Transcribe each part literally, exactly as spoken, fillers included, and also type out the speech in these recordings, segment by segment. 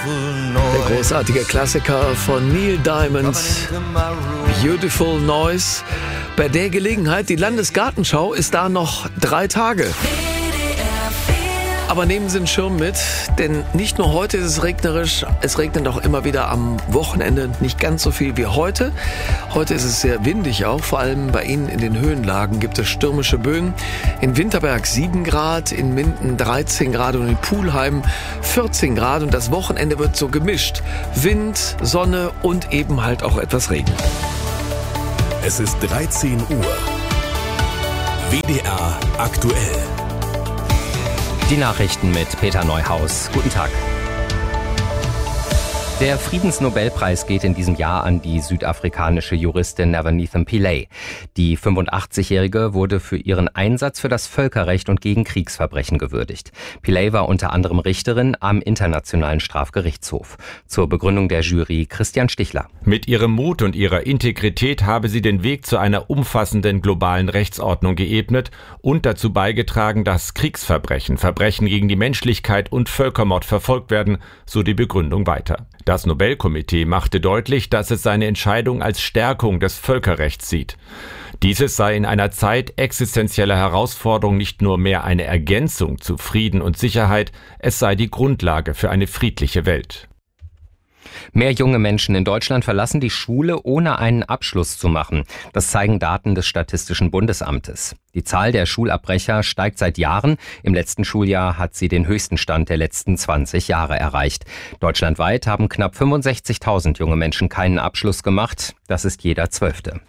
Der großartige Klassiker von Neil Diamond, Beautiful Noise. Bei der Gelegenheit, die Landesgartenschau ist da noch drei Tage. Aber nehmen Sie einen Schirm mit, denn nicht nur heute ist es regnerisch, es regnet auch immer wieder am Wochenende, nicht ganz so viel wie heute. Heute ist es sehr windig auch, vor allem bei Ihnen in den Höhenlagen gibt es stürmische Böen. In Winterberg sieben Grad, in Minden dreizehn Grad und in Pulheim vierzehn Grad und das Wochenende wird so gemischt. Wind, Sonne und eben halt auch etwas Regen. Es ist dreizehn Uhr. W D R aktuell. Die Nachrichten mit Peter Neuhaus. Guten Tag. Der Friedensnobelpreis geht in diesem Jahr an die südafrikanische Juristin Navalny Pillay. Die fünfundachtzigjährige wurde für ihren Einsatz für das Völkerrecht und gegen Kriegsverbrechen gewürdigt. Pillay war unter anderem Richterin am Internationalen Strafgerichtshof. Zur Begründung der Jury Christian Stichler. Mit ihrem Mut und ihrer Integrität habe sie den Weg zu einer umfassenden globalen Rechtsordnung geebnet und dazu beigetragen, dass Kriegsverbrechen, Verbrechen gegen die Menschlichkeit und Völkermord verfolgt werden, so die Begründung weiter. Das Nobelkomitee machte deutlich, dass es seine Entscheidung als Stärkung des Völkerrechts sieht. Dieses sei in einer Zeit existenzieller Herausforderung nicht nur mehr eine Ergänzung zu Frieden und Sicherheit, es sei die Grundlage für eine friedliche Welt. Mehr junge Menschen in Deutschland verlassen die Schule, ohne einen Abschluss zu machen. Das zeigen Daten des Statistischen Bundesamtes. Die Zahl der Schulabbrecher steigt seit Jahren. Im letzten Schuljahr hat sie den höchsten Stand der letzten zwanzig Jahre erreicht. Deutschlandweit haben knapp fünfundsechzigtausend junge Menschen keinen Abschluss gemacht. Das ist jeder Zwölfte.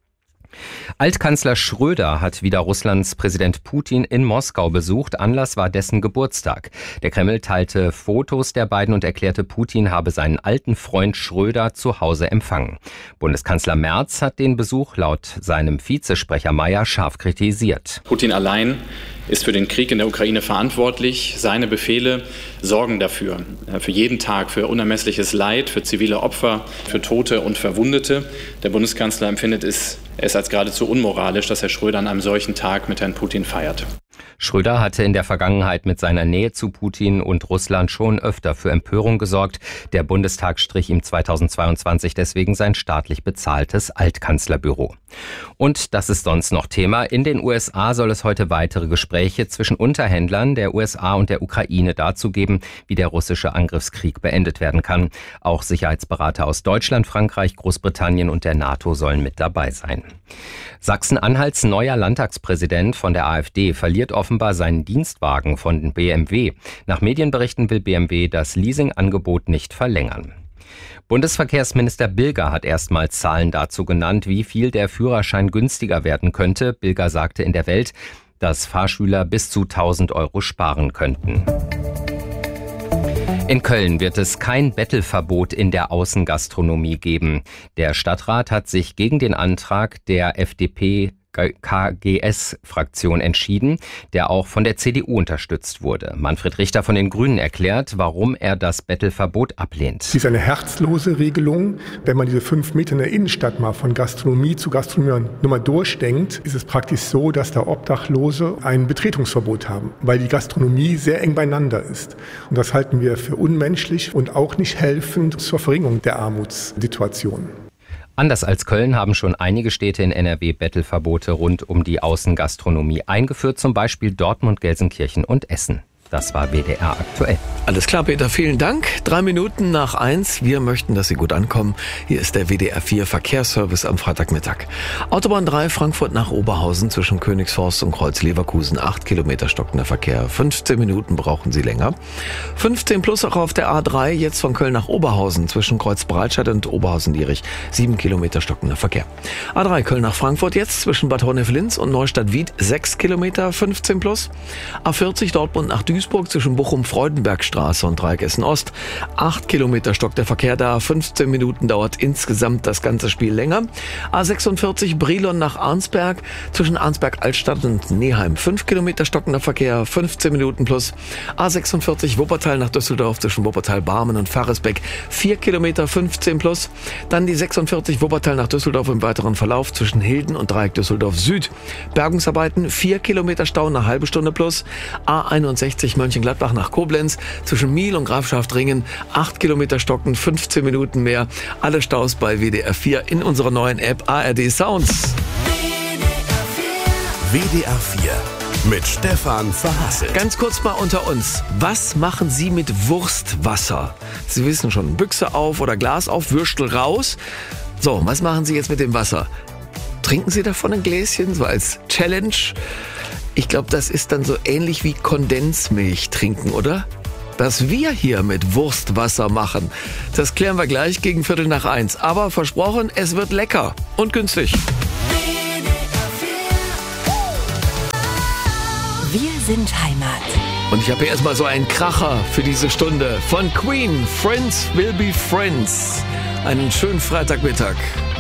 Altkanzler Schröder hat wieder Russlands Präsident Putin in Moskau besucht. Anlass war dessen Geburtstag. Der Kreml teilte Fotos der beiden und erklärte, Putin habe seinen alten Freund Schröder zu Hause empfangen. Bundeskanzler Merz hat den Besuch laut seinem Vizesprecher Mayer scharf kritisiert. Putin allein ist für den Krieg in der Ukraine verantwortlich. Seine Befehle sorgen dafür, für jeden Tag, für unermessliches Leid, für zivile Opfer, für Tote und Verwundete. Der Bundeskanzler empfindet es, es als geradezu unmoralisch, dass Herr Schröder an einem solchen Tag mit Herrn Putin feiert. Schröder hatte in der Vergangenheit mit seiner Nähe zu Putin und Russland schon öfter für Empörung gesorgt. Der Bundestag strich ihm zweitausendzweiundzwanzig deswegen sein staatlich bezahltes Altkanzlerbüro. Und das ist sonst noch Thema. In den U S A soll es heute weitere Gespräche zwischen Unterhändlern der U S A und der Ukraine dazu geben, wie der russische Angriffskrieg beendet werden kann. Auch Sicherheitsberater aus Deutschland, Frankreich, Großbritannien und der NATO sollen mit dabei sein. Sachsen-Anhalts neuer Landtagspräsident von der AfD verliert offenbar seinen Dienstwagen von B M W. Nach Medienberichten will B M W das Leasingangebot nicht verlängern. Bundesverkehrsminister Bilger hat erstmals Zahlen dazu genannt, wie viel der Führerschein günstiger werden könnte. Bilger sagte in der Welt, dass Fahrschüler bis zu tausend Euro sparen könnten. In Köln wird es kein Bettelverbot in der Außengastronomie geben. Der Stadtrat hat sich gegen den Antrag der F D P K G S-Fraktion entschieden, der auch von der C D U unterstützt wurde. Manfred Richter von den Grünen erklärt, warum er das Bettelverbot ablehnt. Es ist eine herzlose Regelung. Wenn man diese fünf Meter in der Innenstadt mal von Gastronomie zu Gastronomie nur mal durchdenkt, ist es praktisch so, dass da Obdachlose ein Betretungsverbot haben, weil die Gastronomie sehr eng beieinander ist. Und das halten wir für unmenschlich und auch nicht helfend zur Verringerung der Armutssituation. Anders als Köln haben schon einige Städte in N R W Bettelverbote rund um die Außengastronomie eingeführt, zum Beispiel Dortmund, Gelsenkirchen und Essen. Das war W D R aktuell. Alles klar, Peter, vielen Dank. Drei Minuten nach eins. Wir möchten, dass Sie gut ankommen. Hier ist der W D R vier Verkehrsservice am Freitagmittag. Autobahn drei, Frankfurt nach Oberhausen zwischen Königsforst und Kreuz-Leverkusen. Acht Kilometer stockender Verkehr. fünfzehn Minuten brauchen Sie länger. fünfzehn plus auch auf der A drei, jetzt von Köln nach Oberhausen zwischen Kreuz-Breitscheid und Oberhausen-Dierich. Sieben Kilometer stockender Verkehr. A drei, Köln nach Frankfurt jetzt zwischen Bad Honnef-Linz und Neustadt-Wied. Sechs Kilometer, fünfzehn plus. A vierzig, Dortmund nach Duisburg. Zwischen Bochum-Freudenbergstraße und Dreieck-Essen Ost. Acht Kilometer stockt der Verkehr da. fünfzehn Minuten dauert insgesamt das ganze Spiel länger. A sechsundvierzig Brilon nach Arnsberg. Zwischen Arnsberg-Altstadt und Neheim. Fünf Kilometer stockender Verkehr. fünfzehn Minuten plus. A sechsundvierzig Wuppertal nach Düsseldorf zwischen Wuppertal-Barmen und Farresbeck. Vier Kilometer, fünfzehn plus. Dann die sechsundvierzig Wuppertal nach Düsseldorf im weiteren Verlauf zwischen Hilden und Dreieck Düsseldorf Süd. Bergungsarbeiten. Vier Kilometer Stau, eine halbe Stunde plus. A einundsechzig Mönchengladbach nach Koblenz, zwischen Miel und Grafschaftringen, acht Kilometer Stocken, fünfzehn Minuten mehr. Alle Staus bei W D R vier in unserer neuen App A R D Sounds. W D R vier mit Stefan Verhasselt. Ganz kurz mal unter uns. Was machen Sie mit Wurstwasser? Sie wissen schon, Büchse auf oder Glas auf, Würstel raus. So, was machen Sie jetzt mit dem Wasser? Trinken Sie davon ein Gläschen, so als Challenge? Ich glaube, das ist dann so ähnlich wie Kondensmilch trinken, oder? Was wir hier mit Wurstwasser machen, das klären wir gleich gegen Viertel nach eins. Aber versprochen, es wird lecker und günstig. Wir sind Heimat. Und ich habe hier erstmal so einen Kracher für diese Stunde von Queen. Friends will be friends. Einen schönen Freitagmittag.